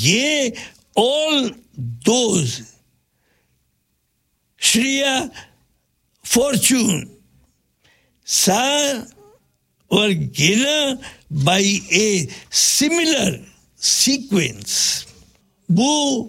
Ye all those Shriya fortune were given by a similar sequence. वो